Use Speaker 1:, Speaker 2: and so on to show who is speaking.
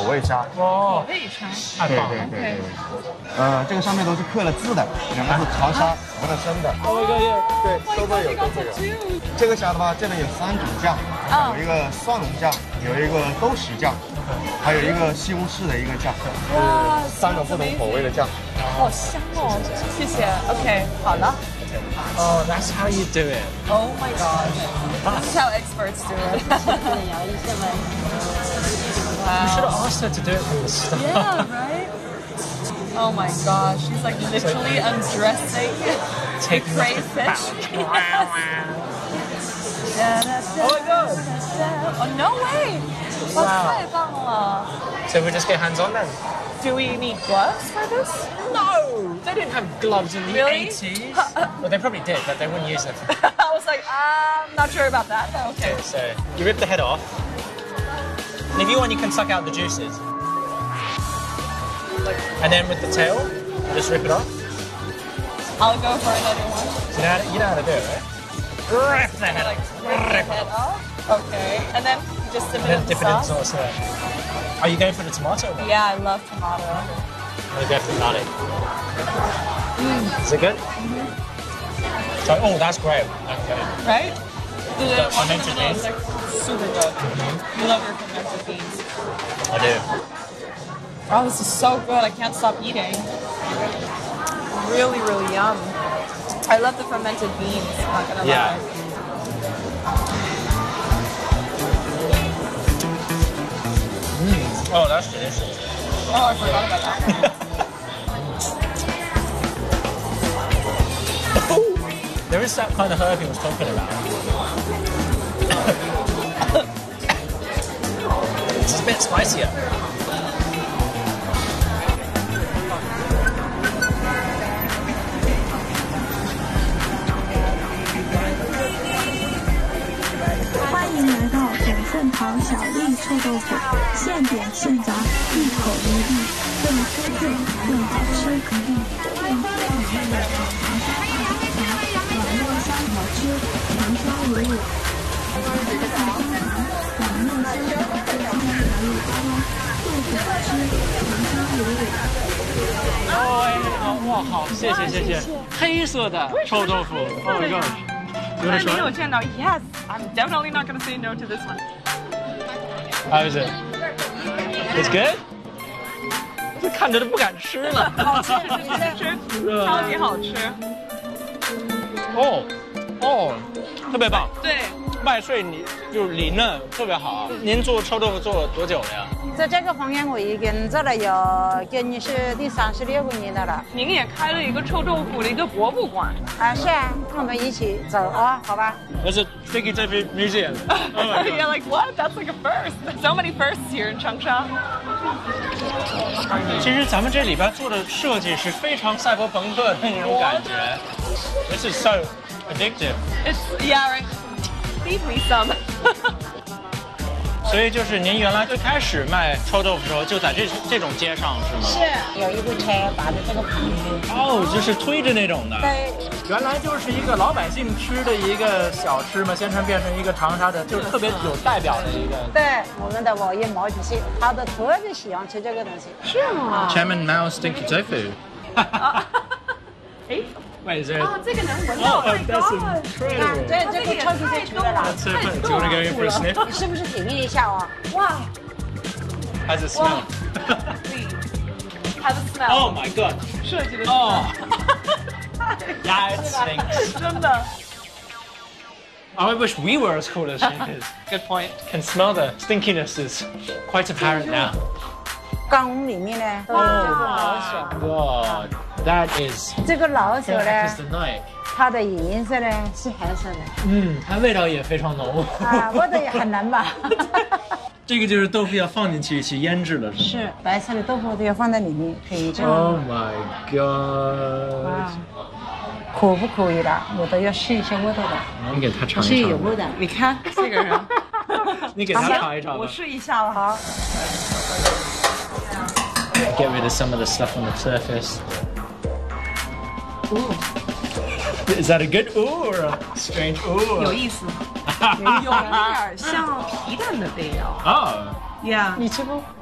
Speaker 1: 口味虾。
Speaker 2: 哦，
Speaker 3: 可以穿。
Speaker 2: 太棒了。
Speaker 1: 对。这个上面都是刻了字的，两个是潮虾，和了生的。
Speaker 2: 哦，
Speaker 1: 对，都会有这个。这个虾的话，这里有3种酱，有一个蒜蓉酱，有一个豆豉酱，还有一个西红柿的一个酱，
Speaker 3: 哇
Speaker 1: ，3种不同口味的酱。
Speaker 3: 好香哦，谢谢。OK， 好了。
Speaker 2: Oh, that's how you do it.
Speaker 3: Oh my gosh. This is how experts do it.
Speaker 2: You should have asked her to do it from the start.
Speaker 3: Yeah, right? Oh my gosh. She's like literally undressing the crayfish.
Speaker 2: Oh my god.
Speaker 3: Oh, no way.
Speaker 2: Wow.
Speaker 3: 太棒了.
Speaker 2: So we just get hands on then?
Speaker 3: Do we need gloves for this?
Speaker 2: No! They didn't have gloves in the
Speaker 3: Really?
Speaker 2: 80s. Well, they probably did, but they wouldn't use them.
Speaker 3: I was like, I'm not sure about that, but okay.
Speaker 2: So you rip the head off. And if you want, you can suck out the juices. And then with the tail, just rip it off.
Speaker 3: I'll go for another one.
Speaker 2: So you know how to do it, right? Rip the head off.
Speaker 3: Rip the head off. Okay. And then just dip it in the
Speaker 2: dip it in
Speaker 3: sauce.
Speaker 2: sauce. Yeah. Are you going for the tomato?
Speaker 3: Yeah, I love tomato.
Speaker 2: I'll go for garlic. Is it good? So, oh, that's great. Okay.
Speaker 3: Right? The
Speaker 2: fermented beans?
Speaker 3: like super good. You love your fermented beans.
Speaker 2: I do.
Speaker 3: Oh, this is so good. I can't stop eating. Really, really yum. I love the fermented beans. Not gonna
Speaker 2: Yeah.
Speaker 3: lie.
Speaker 2: Oh, that's delicious.
Speaker 3: Oh, I forgot about that.
Speaker 2: There is that kind of herb he was talking about. It's a bit spicier.
Speaker 4: Hi, 小粒臭豆腐，现点现炸，一口一粒，更鲜润，更好吃。更美味的长沙大肠肠，软糯香好吃，长沙有我。软糯香好吃，长沙有我。豆腐好吃，长沙有我。
Speaker 2: 哦，哇，好，谢谢。黑色的臭豆腐 ，Oh my god！ You wanna try?
Speaker 3: Yes, I'm definitely not going to say no to this one.
Speaker 2: How is it? It's good. 这看着都不敢吃了。
Speaker 3: 好吃，超级好吃。
Speaker 2: 哦，特别棒。
Speaker 3: 对，
Speaker 2: 麦穗你就里嫩，特别好。您做臭豆腐做了多久了呀？
Speaker 5: 在这个行业我已经做了有今年是第36个年的了。
Speaker 3: 您也开了一个臭豆腐的一个博物馆。
Speaker 5: 啊，是啊，我们一起走啊，好吧。
Speaker 2: There's a Sticky Toffee Museum.
Speaker 3: Yeah, like what? That's like a first. So many firsts here in Changsha.
Speaker 2: 其实咱们这里边做的设计是非常赛博朋克的那种感觉。This is so addictive.
Speaker 3: Yeah, right. Feed me some.
Speaker 2: 所以就是您原来最开始卖臭豆腐的时候，就在这种街上是吗？
Speaker 5: 是，有一部车打在这个旁边。
Speaker 2: 哦，就是推着那种的。
Speaker 5: 对。
Speaker 2: 原来就是一个老百姓吃的一个小吃嘛，现在变成一个长沙的，就是特别有代表的一个。
Speaker 5: 对，我们的网页毛主席，他都特别喜欢吃这个东西。
Speaker 3: 是吗
Speaker 2: ？Chairman Mao Stinky Tofu.
Speaker 3: 哎。
Speaker 2: Wait, is there?
Speaker 3: 哦，这个能闻到
Speaker 2: Oh, that's incredible.
Speaker 5: 对，这个臭皮就出来了。
Speaker 2: Let's do you want to go in for a sniff?
Speaker 5: 你是不是体验一下啊？
Speaker 3: 哇
Speaker 2: How's it smell?
Speaker 3: Have a smell.
Speaker 2: Oh my god.
Speaker 3: 设计的。
Speaker 2: Oh. Yeah, it stinks.
Speaker 3: 真的。
Speaker 2: I wish we were as cool as she is.
Speaker 3: Good point.
Speaker 2: Can smell the stinkiness is quite apparent now.
Speaker 5: 缸里面呢都有这个老鼠。
Speaker 2: God, that is.
Speaker 5: 这个老鼠
Speaker 2: Black as
Speaker 5: 呢，
Speaker 2: the night.
Speaker 5: 它的颜色呢是黑色的。
Speaker 2: 它味道也非常浓。
Speaker 5: 啊，味道也很难吧？
Speaker 2: 这个就是豆腐要放进去腌制了，是吗？
Speaker 5: 是，白色的豆腐都要放在里面，可以这样。
Speaker 2: Oh my god！
Speaker 5: 哇，可不可以的？我都要试一下味道的。
Speaker 2: 你给他尝
Speaker 5: 是
Speaker 2: 一尝。
Speaker 5: 有味的。
Speaker 3: 你看这个人。
Speaker 2: 你给他尝一尝吧。
Speaker 3: 我试一下了。好。
Speaker 2: Get rid of some of the stuff on the surface.
Speaker 3: Ooh.
Speaker 2: Is that a good ooh or a strange ooh?
Speaker 3: 有意思，有点像皮蛋的味道。
Speaker 2: Oh.
Speaker 3: Yeah.
Speaker 5: 你吃不？